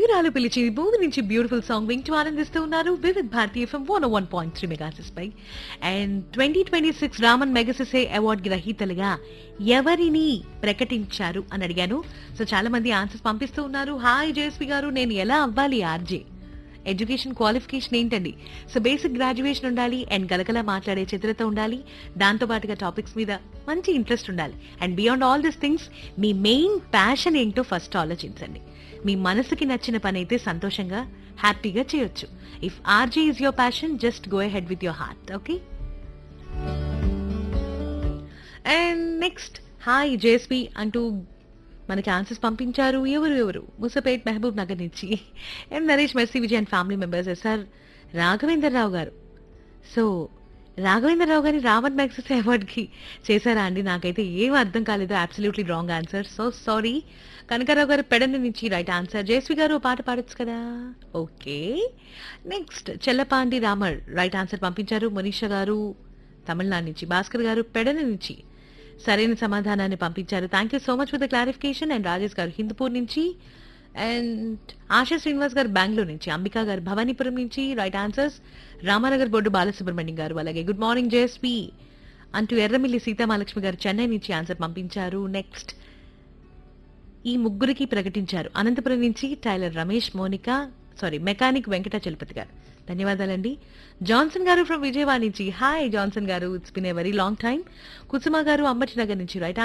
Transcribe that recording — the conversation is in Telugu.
ప్రియురాలు పిలిచి మూవీ నుంచి బ్యూటిఫుల్ సాంగ్ వింటూ ఆనందిస్తూ ఉన్నారు Vividh Bharati FM 101.3 మెగాసిస్ pi. And 2026 Raman మెగాసిసే award గ్రహీతలుగా ఎవరిని ప్రకటించారు అని అడిగాను. సో చాలా మంది ఆన్సర్స్ పంపిస్తూ ఉన్నారు. హాయ్ జయశ్రీ గారు, నేను ఎలా అవ్వాలి ఆర్జే? ఎడ్యుకేషన్ క్వాలిఫికేషన్ ఏంటండి? సో బేసిక్ గ్రాడ్యుయేషన్ ఉండాలి అండ్ గలగల మాట్లాడే చిత్రత ఉండాలి, దాంతో పాటుగా టాపిక్స్ మీద మంచి ఇంట్రెస్ట్ ఉండాలి. And beyond all this things me main passion ఏంటో ఫస్ట్ ఆలోచించండి. మీ మనసుకి నచ్చిన పని అయితే సంతోషంగా హ్యాపీగా చేయొచ్చు. If RJ is your passion, just go ahead with your heart. Okay. And next hi JSP అంటూ మనకి ఆన్సర్స్ పంపించారు. ఎవరు ముసపేట్ మహబూబ్ నగర్ నుంచి ఎం Naresh, mercy Vijay and family members. SR Raghavendra Rao గారు. సో రాఘవేంద్రరావు గారిని రామన్ మ్యాగ్సెస్ అవార్డ్కి చేశారా అండి? నాకైతే ఏం అర్థం కాలేదు. Absolutely wrong answer. So sorry. Kanakarao గారు పెడన నుంచి రైట్ ఆన్సర్. జయశ్రీ గారు పాట పాడొచ్చు కదా. Okay. Next Chellapandi Ramar right answer పంపించారు. మనీషా గారు తమిళనాడు నుంచి, భాస్కర్ గారు పెడన నుంచి సరైన సమాధానాన్ని పంపించారు. Thank you so much for the clarification. And Rajesh గారు హిందూపూర్ నుంచి, అండ్ ఆశా శ్రీనివాస్ గారు బెంగళూరు నుంచి, అంబికా గారు భవానీపురం నుంచి రైట్ ఆన్సర్స్. రామానగర్ బొడ్డు బాలసుబ్రహ్మణ్యం గారు అలాగే గుడ్ మార్నింగ్ జేఎస్పీ అంటూ ఎర్రమిల్లి సీతామహాలక్ష్మి గారు చెన్నై నుంచి ఆన్సర్ పంపించారు. నెక్స్ట్ ఈ ముగ్గురికి ప్రకటించారు. అనంతపురం నుంచి టైలర్ రమేష్, మెకానిక్ వెంకట చలపతి గారు. ధన్యవాదాలండి. జాన్సన్ గారు ఫ్రమ్ విజయవాడ నుంచి హాయ్ జాన్సన్ గారు, it's been a very long time. కుసుమ గారు అంబటి నగర్ నుంచి రైట్